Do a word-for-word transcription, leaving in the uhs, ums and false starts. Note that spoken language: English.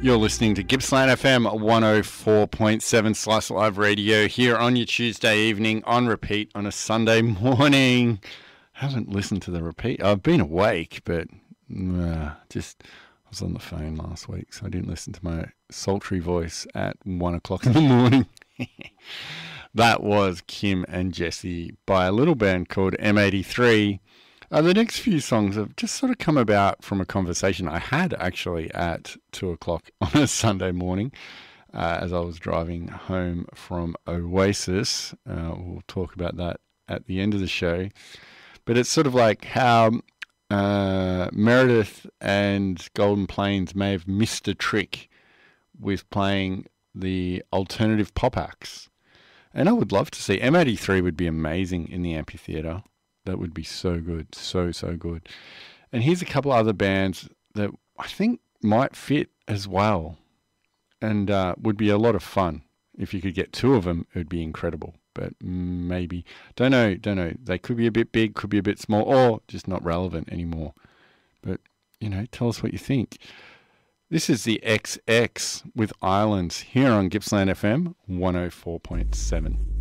You're listening to Gippsland F M one oh four point seven Slice Live Radio here on your Tuesday evening on repeat on a Sunday morning. I haven't listened to the repeat. I've been awake, but uh, just I was on the phone last week, so I didn't listen to my sultry voice at one o'clock in the morning. That was Kim and Jesse by a little band called M eighty-three. Uh, the next few songs have just sort of come about from a conversation I had actually at two o'clock on a Sunday morning uh, as I was driving home from Oasis. Uh, we'll talk about that at the end of the show. But it's sort of like how uh, Meredith and Golden Plains may have missed a trick with playing the alternative pop acts. And I would love to see, M eighty-three would be amazing in the amphitheatre. That would be so good, so, so good. And here's a couple other bands that I think might fit as well and uh, would be a lot of fun. If you could get two of them, it would be incredible. But maybe, don't know, don't know. They could be a bit big, could be a bit small, or just not relevant anymore. But, you know, tell us what you think. This is the X X with Islands here on Gippsland F M one oh four point seven.